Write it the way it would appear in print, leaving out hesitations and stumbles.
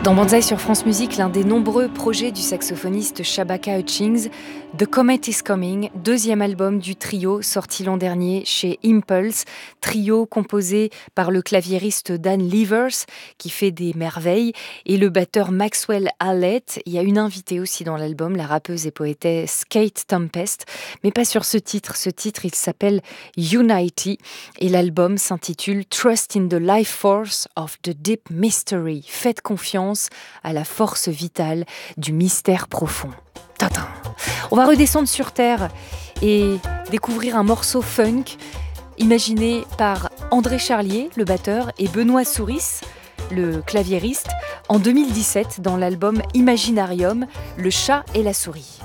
Dans Banzai sur France Musique, l'un des nombreux projets du saxophoniste Shabaka Hutchings, The Comet is Coming, deuxième album du trio sorti l'an dernier chez Impulse, trio composé par le claviériste Dan Levers qui fait des merveilles et le batteur Maxwell Hallett. Il y a une invitée aussi dans l'album, la rappeuse et poétesse Kate Tempest, mais pas sur ce titre. Ce titre, il s'appelle Unity et l'album s'intitule Trust in the Life Force of the Deep Mystery. Faites confiance à la force vitale du mystère profond. Tadam. On va redescendre sur Terre et découvrir un morceau funk imaginé par André Charlier, le batteur, et Benoît Souris, le claviériste, en 2017 dans l'album Imaginarium, Le chat et la souris.